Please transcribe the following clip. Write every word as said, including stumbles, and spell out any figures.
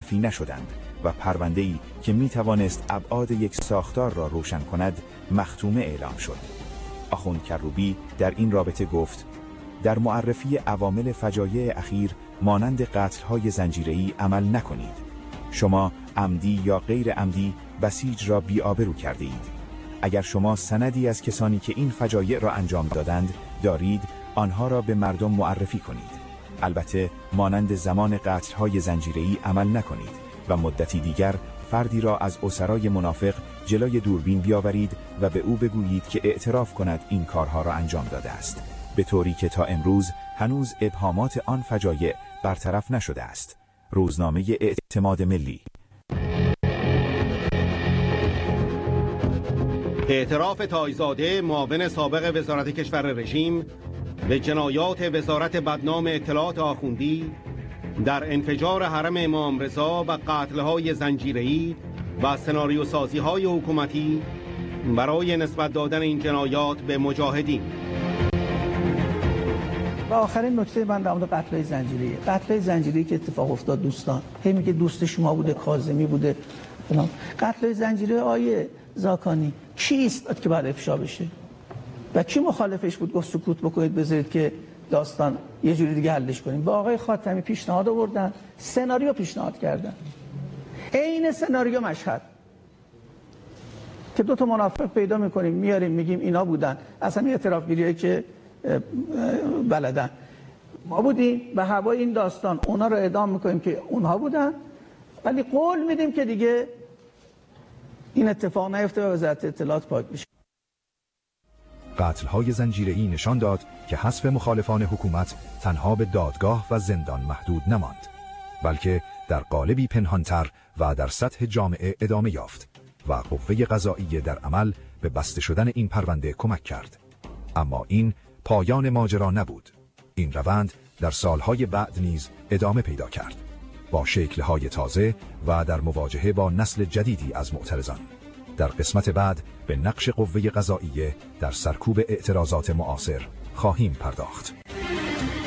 مخفی نشدند و پرونده‌ای که می توانست ابعاد یک ساختار را روشن کند مختومه اعلام شد. آخوند کروبی در این رابطه گفت: در معرفی عوامل فجایع اخیر مانند قتل‌های زنجیره‌ای عمل نکنید. شما عمدی یا غیر عمدی بسیج را بی‌آبرو کرده اید. اگر شما سندی از کسانی که این فجایع را انجام دادند دارید، آنها را به مردم معرفی کنید. البته مانند زمان قتل‌های زنجیره‌ای عمل نکنید و مدتی دیگر فردی را از اسرای منافق جلوی دوربین بیاورید و به او بگویید که اعتراف کند این کارها را انجام داده است، به طوری که تا امروز هنوز ابهامات آن فجایع برطرف نشده است. روزنامه اعتماد ملی. اعتراف تایزاده معاون سابق وزارت کشور رژیم به جنایات وزارت بدنام اطلاعات آخوندی در انفجار حرم امام رضا و قتل‌های زنجیره‌ای و سناریو سازی‌های حکومتی برای نسبت دادن این جنایات به مجاهدین. و آخرین نکته من در مورد قتل‌های زنجیره‌ای، قتل‌های زنجیره‌ای که اتفاق افتاد دوستان، هی میگه دوست شما بوده، کاظمی بوده، فلان. قتل‌های زنجیره‌ای آیه زاکانی کیست که باید افشا بشه و کی مخالفش بود گفت سکوت بکنید بذارید که داستان یه جوری دیگه حلش کنیم؟ با آقای خاتمی پیشنهاد آوردن، سناریو پیشنهاد کردن، عین سناریو مشهد که دو تا منافق پیدا میکنیم میاریم میگیم اینا بودن، اصلا اعتراف گیریه که بلدن ما بودیم و هوای این داستان اونا رو اعدام میکنیم که اونها بودن، ولی قول میدیم که دیگه این اتفاق نیفته و وزارت اطلاعات پاک بشه. قتل‌های زنجیره‌ای نشان داد که حذف مخالفان حکومت تنها به دادگاه و زندان محدود نماند، بلکه در قالبی پنهانتر و در سطح جامعه ادامه یافت و قوه قضاییه در عمل به بسته شدن این پرونده کمک کرد. اما این پایان ماجرا نبود. این روند در سالهای بعد نیز ادامه پیدا کرد، با شکل‌های تازه و در مواجهه با نسل جدیدی از معترضان. در قسمت بعد به نقش قوه قضاییه در سرکوب اعتراضات معاصر خواهیم پرداخت.